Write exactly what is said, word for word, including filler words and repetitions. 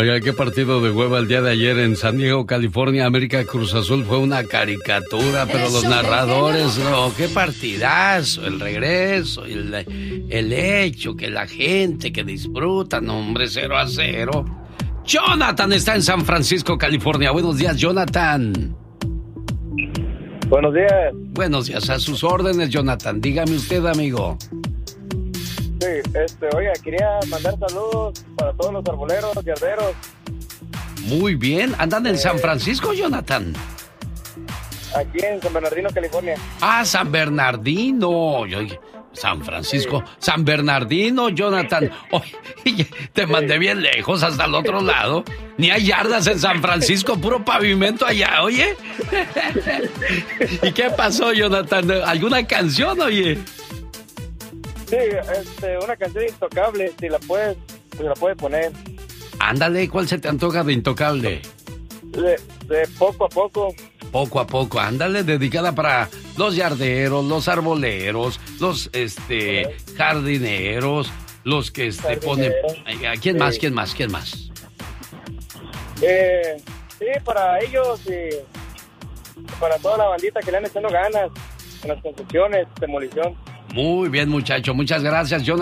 Oiga, qué partido de hueva el día de ayer en San Diego, California. América Cruz Azul fue una caricatura, pero los narradores, no, qué partidazo, el regreso, el, el hecho, que la gente que disfruta, no, hombre, cero a cero. Jonathan está en San Francisco, California. Buenos días, Jonathan. Buenos días. Buenos días, a sus órdenes, Jonathan. Dígame usted, amigo. Sí, este, oiga, quería mandar saludos para todos los arboleros, yarderos. Muy bien, ¿andan en eh, San Francisco, Jonathan? Aquí en San Bernardino, California. Ah, San Bernardino. Oye, San Francisco, sí. San Bernardino, Jonathan. Oye, te mandé bien lejos, hasta el otro lado. Ni hay yardas en San Francisco, puro pavimento allá, oye. ¿Y qué pasó, Jonathan? ¿Alguna canción, oye? Sí, este, una canción intocable, si la puedes, si la puedes poner. Ándale, ¿cuál se te antoja de Intocable? De, de poco a poco. Poco a poco, ándale, dedicada para los yarderos, los arboleros, los este jardineros, los que este ponen. ¿A quién más? ¿Quién más? ¿Quién más? Eh, sí, para ellos y para toda la bandita que le han echando ganas en las construcciones, demolición. Muy bien, muchacho, muchas gracias, Jonathan.